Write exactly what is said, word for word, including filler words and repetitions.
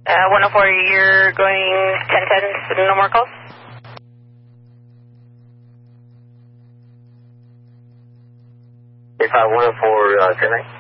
Uh, one oh four, you're going ten ten, no more calls? eight five one oh four, uh, ten nine.